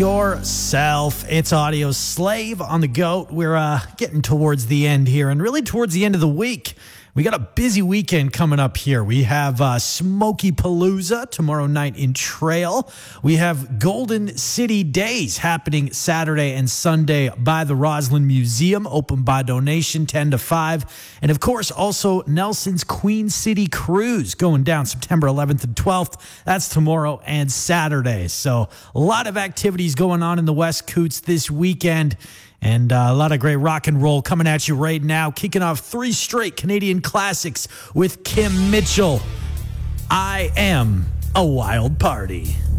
yourself. It's Audio Slave on the GOAT. We're getting towards the end here and really towards the end of the week. We got a busy weekend coming up here. We have Smoky Palooza tomorrow night in Trail. We have Golden City Days happening Saturday and Sunday by the Roslyn Museum, open by donation 10 to 5. And of course, also Nelson's Queen City Cruise going down September 11th and 12th. That's tomorrow and Saturday. So a lot of activities going on in the West Coots this weekend. And a lot of great rock and roll coming at you right now. Kicking off 3 straight Canadian classics with Kim Mitchell. I Am a Wild Party.